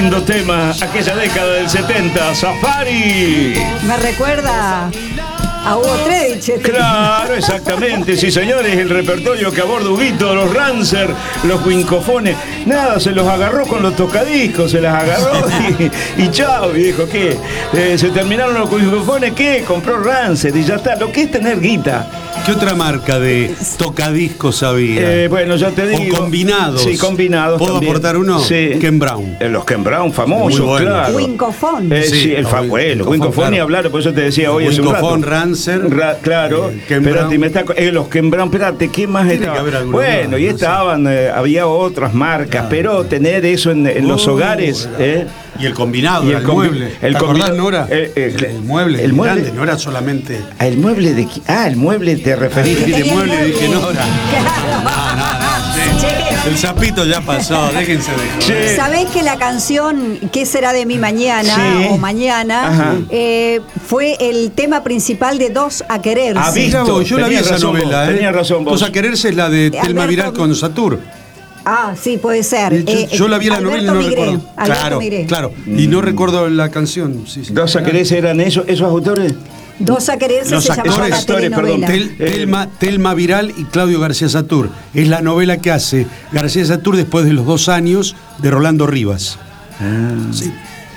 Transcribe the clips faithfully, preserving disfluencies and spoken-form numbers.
lindo tema, aquella década del setenta, Safari. Me recuerda a Hugo Trevich. Claro, exactamente, sí señores, el repertorio que aborda Huguito, los Rancer, los Wincofones, nada, se los agarró con los tocadiscos, se las agarró y, y chao, viejo, ¿qué? Eh, se terminaron los Wincofones, ¿qué? Compró Rancer y ya está, lo que es tener guita. ¿Qué otra marca de tocadiscos había? Eh, bueno, ya te digo. O combinados. Sí, combinados. ¿Puedo también aportar uno? Sí. Ken Brown. Eh, los Ken Brown famosos, Muy bueno. claro. Wincofon. Eh, sí, Sí, el fa bueno, Wincofon, ni hablar, por eso te decía hoy hace un rato. Wincofon, Rancer. Ra claro. eh, Ken Espérate, Brown. me está, eh, los Ken Brown, espérate, ¿qué más Tiene estaba? que haber alguno Bueno, más, y no estaban, eh, había otras marcas, Ah. pero tener eso en, en los Oh, hogares. Eh, Y el combinado, Y el el, combi- mueble. el ¿Te acordás, combi- Nora? eh, eh, el, el mueble, el el mueble. grande, no era solamente... el mueble de qui- ah, el mueble te referiste. Sí, de tenía el mueble, mueble. dije Nora. Claro. No, no, no, sí. El sapito ya pasó, déjense de joder. Sí. ¿Sabés que la canción ¿Qué será de mí mañana? Sí. O mañana Ajá. eh, fue el tema principal de Dos a quererse? Ah, vi- Mira vos, yo la vi Tenías esa razón novela, vos, ¿eh? tenías razón vos. Dos a quererse es la de Telma Alberto- Viral con Satur. Ah, sí, puede ser. Yo, Eh, yo la vi en la Alberto novela y no Migré, recuerdo. Alberto Claro, Migré. claro. Y no recuerdo la canción. Sí, sí. ¿Dos a quererse eran esos, esos autores? Dos a quererse Los se llamaba la actores, telenovela. Tel- Telma, Telma Viral y Claudio García Satur. Es la novela que hace García Satur después de los dos años de Rolando Rivas. Sí.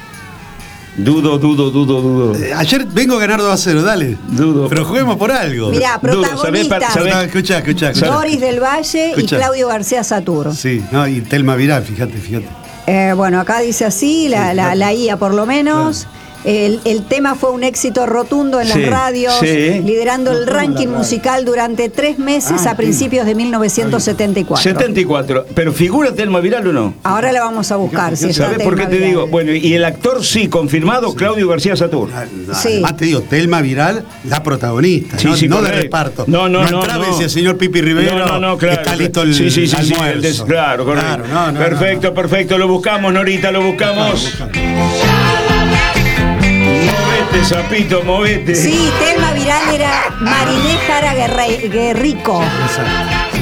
Dudo, dudo, dudo, dudo. Eh, Ayer vengo a ganar dos a cero, dale. Dudo. Pero juguemos por algo. Mirá, Dudo, ¿sabés protagonistas pa- sabés? Ah, escuchá, escuchá, escuchá. Doris del Valle Escucha. y Claudio García Satur. Sí, no, y Telma Viral, fíjate, fíjate. Eh, bueno, acá dice así, la, Sí, la, claro. la I A por lo menos. El, el tema fue un éxito rotundo en Sí, las radios, sí. liderando el Rotundo en ranking la radio. musical durante tres meses Ah, a principios de mil novecientos setenta y cuatro. setenta y cuatro. ¿Pero figura Telma Viral o no? Ahora la vamos a buscar. Si está ¿Sabés por qué Telma te Viral. digo? Bueno, y el actor sí, confirmado, Claudio García Satur. Ah, no, Sí. Además te digo, Telma Viral, la protagonista, Sí, no, sí, no de correcto. reparto. No, no, no, entraba no. y decía, señor Pipi Rivero, No, no, no, claro. está listo el, sí, sí, sí, el sí, almuerzo. el des- claro, correcto. Claro, no, no, perfecto, no, no. perfecto. Lo buscamos, Norita, lo buscamos. Movete, sapito, movete. Sí, Telma Viral era Mariné Jara Guerre- Guerrico. Exacto.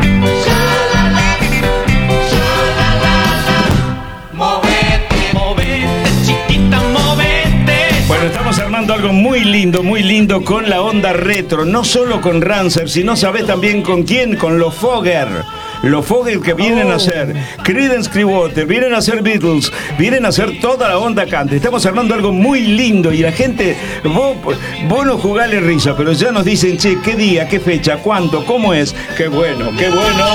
Movete, movete, chiquita, movete. Bueno, estamos armando algo muy lindo, muy lindo con la onda retro. No solo con Rancer, sino sabés también con quién, con los Fogger. Los Fogger que vienen Oh. a hacer Creedence Clearwater, vienen a hacer Beatles, vienen a hacer toda la onda country. Estamos armando algo muy lindo y la gente, vos, vos no jugale risa, pero ya nos dicen, che, qué día, qué fecha, cuánto, cómo es. Qué bueno, qué bueno.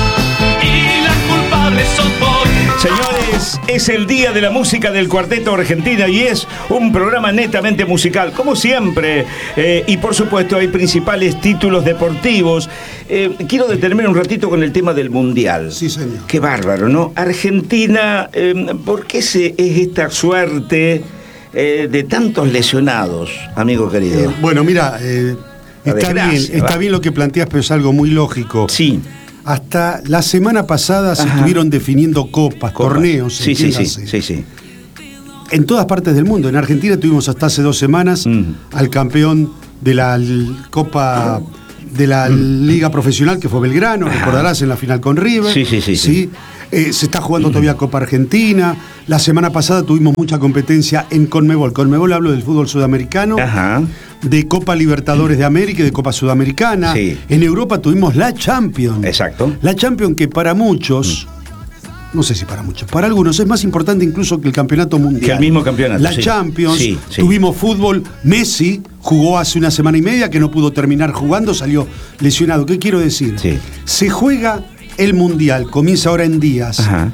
Y la culpable sos vos. Señores, es el día de la música del Cuarteto Argentina y es un programa netamente musical, como siempre. Eh, y por supuesto hay principales títulos deportivos. Eh, quiero detenerme un ratito con el tema del Mundial. Sí, señor. Qué bárbaro, ¿no? Argentina, eh, ¿por qué se, es esta suerte eh, de tantos lesionados, amigo querido? Eh, bueno, mira, eh, La está desgracia, bien, está va. bien lo que planteas, pero es algo muy lógico. Sí. Hasta la semana pasada se Ajá. estuvieron definiendo copas, Copa. torneos. Sí, sí, sí, entiéndase. sí, sí. En todas partes del mundo. En Argentina tuvimos hasta hace dos semanas Mm. al campeón de la l- Copa de la Liga Profesional, que fue Belgrano, recordarás, en la final con River. Sí, sí, sí, sí. Eh, se está jugando todavía Copa Argentina. La semana pasada tuvimos mucha competencia en Conmebol. Conmebol hablo del fútbol sudamericano, Ajá. de Copa Libertadores de América y de Copa Sudamericana. Sí. En Europa tuvimos la Champions. Exacto. La Champions que para muchos, no sé si para muchos, para algunos es más importante incluso que el campeonato mundial. Que el mismo campeonato, La sí. Champions, Sí, sí. tuvimos fútbol. Messi jugó hace una semana y media que no pudo terminar jugando, salió lesionado. ¿Qué quiero decir? Sí. Se juega el mundial, comienza ahora en días, Ajá.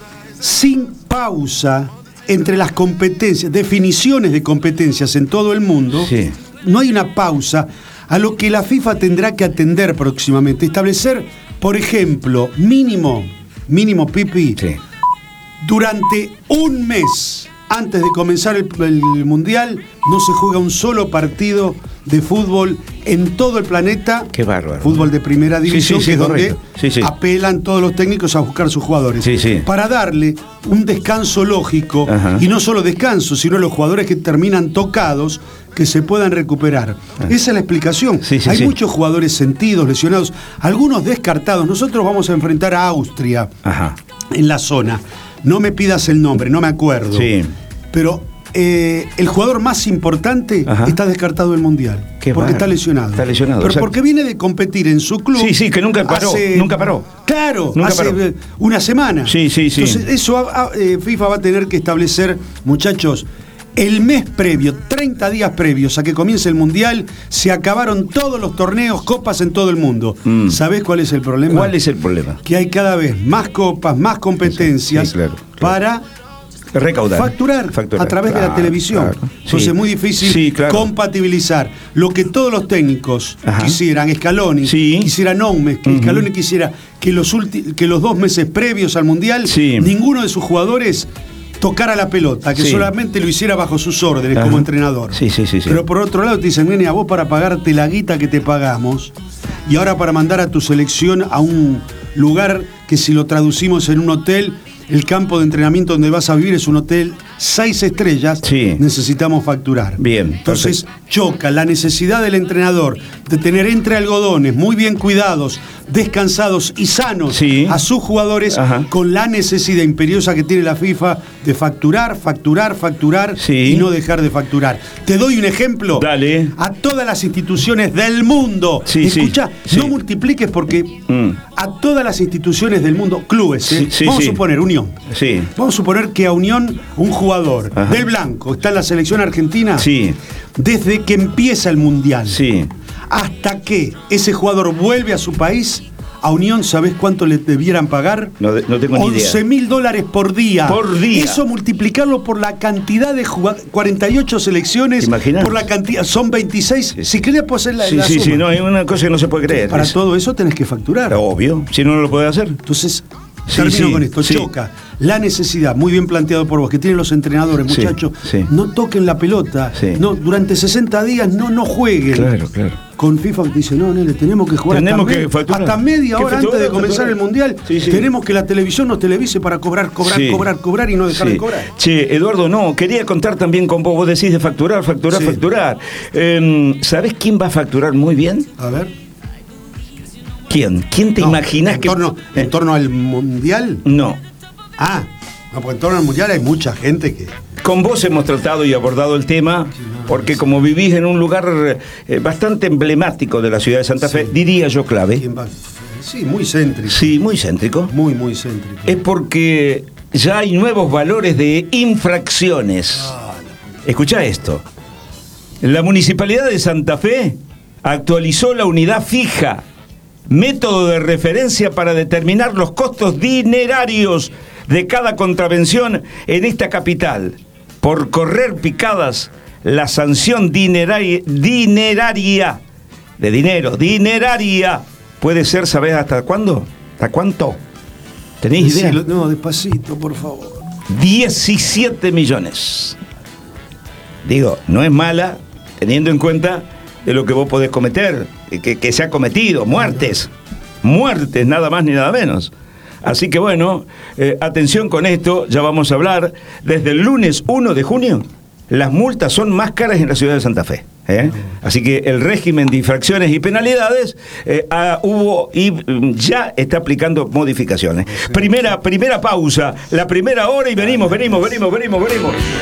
sin pausa entre las competencias, definiciones de competencias en todo el mundo. Sí. No hay una pausa, a lo que la FIFA tendrá que atender próximamente. Establecer, por ejemplo, mínimo, mínimo, Pipi, Sí. durante un mes antes de comenzar el, el Mundial, no se juega un solo partido de fútbol en todo el planeta. Qué bárbaro. Fútbol de primera Sí, división, sí, sí, que es donde correcto. Sí, sí. apelan todos los técnicos a buscar sus jugadores. Sí, sí. Para darle un descanso lógico, Ajá. y no solo descanso, sino los jugadores que terminan tocados, que se puedan recuperar. Esa es la explicación. Sí, sí, Hay sí. muchos jugadores sentidos, lesionados, algunos descartados. Nosotros vamos a enfrentar a Austria Ajá. en la zona. no me pidas el nombre, no me acuerdo. Sí. Pero eh, el jugador más importante Ajá. está descartado del Mundial. Qué porque bárbaro. está lesionado. Está lesionado, Pero exacto. porque viene de competir en su club. Sí, sí, que nunca paró, hace- nunca paró. Claro, Nunca hace paró. eh, una semana. Sí, sí, sí. Entonces, eso a- a- eh, FIFA va a tener que establecer, muchachos, el mes previo, treinta días previos a que comience el Mundial, se acabaron todos los torneos, copas en todo el mundo. Mm. ¿Sabés cuál es el problema? ¿Cuál es el problema? Que hay cada vez más copas, más competencias Sí, claro, claro. para Recaudar. facturar, Facturar, a través de claro, la televisión. claro. Entonces Sí. es muy difícil Sí, claro. compatibilizar lo que todos los técnicos Ajá. quisieran, Scaloni, Sí. quisiera Noumes, que Ujú. Scaloni quisiera que los, ulti- que los dos meses previos al Mundial Sí. ninguno de sus jugadores tocara la pelota, que Sí. solamente lo hiciera bajo sus órdenes Ajá. como entrenador. Sí, sí, sí, sí. Pero por otro lado te dicen, nene, a vos para pagarte la guita que te pagamos y ahora para mandar a tu selección a un lugar que si lo traducimos en un hotel, el campo de entrenamiento donde vas a vivir es un hotel seis estrellas, Sí. necesitamos facturar. Bien, Entonces choca la necesidad del entrenador de tener entre algodones muy bien cuidados, descansados y sanos Sí. a sus jugadores Ajá. con la necesidad imperiosa que tiene la FIFA de facturar, facturar, facturar Sí. y no dejar de facturar. Te doy un ejemplo. Dale. A todas las instituciones del mundo. Sí, sí, Escucha, sí. no multipliques porque Mm. a todas las instituciones del mundo, clubes, ¿eh? Sí, sí, vamos sí. a suponer Unión. Sí. Vamos a suponer que a Unión un jugador Ajá. del blanco está en la selección argentina. Sí. Desde que empieza el mundial. Sí. Hasta que ese jugador vuelve a su país, a Unión, ¿sabés cuánto le debieran pagar? No, de- no tengo ni idea. once mil dólares por día. Por día. Eso multiplicarlo por la cantidad de jugadores, cuarenta y ocho selecciones. ¿Te imaginas? Por la cantidad, son veintiséis. Sí. Si querés, pues hacer la, Sí, la sí, suma. sí, no, hay una cosa que no se puede creer. Para Es- todo eso tenés que facturar. Obvio, si no, no lo puede hacer. Entonces, Sí, termino sí, con esto. sí. Choca la necesidad, muy bien planteado por vos, que tienen los entrenadores, Sí, muchachos. sí. No toquen la pelota. Sí. No, durante sesenta días no, no jueguen. Claro, claro. Con FIFA te dice, no, nene, tenemos que jugar Tenemos hasta, que me- facturar. hasta media Que hora facturar, antes de comenzar facturar. el Mundial. Sí, sí. Tenemos que la televisión nos televise para cobrar, cobrar, Sí. cobrar, cobrar y no dejar Sí. de cobrar. Che, Eduardo, no, quería contar también con vos. Vos decís de facturar, facturar, Sí. facturar. Eh, ¿Sabés quién va a facturar muy bien? A ver. ¿Quién? ¿Quién te No, imaginas en que.? Torno, ¿En torno al Mundial? No. Ah, no, porque en torno al Mundial hay mucha gente que... Con vos hemos tratado y abordado el tema, porque como vivís en un lugar eh, bastante emblemático de la ciudad de Santa Fe, Sí. diría yo clave. ¿Quién va? Sí, muy céntrico. Sí, muy céntrico. Muy, muy céntrico. Es porque ya hay nuevos valores de infracciones. Ah, Escuchá esto. La Municipalidad de Santa Fe actualizó la unidad fija, método de referencia para determinar los costos dinerarios de cada contravención en esta capital. Por correr picadas, la sanción dineraria, dineraria de dinero, dineraria, puede ser, ¿sabés hasta cuándo? ¿Hasta cuánto? ¿Tenéis idea? Decilo- no, despacito, por favor. diecisiete millones. Digo, no es mala, teniendo en cuenta de lo que vos podés cometer, que, que se ha cometido, muertes, muertes, nada más ni nada menos. Así que bueno, eh, atención con esto, ya vamos a hablar. Desde el lunes uno de junio, las multas son más caras en la ciudad de Santa Fe. ¿eh? Así que el régimen de infracciones y penalidades eh, ah, hubo y mm, ya está aplicando modificaciones. Primera, primera pausa, la primera hora y venimos, venimos, venimos, venimos, venimos.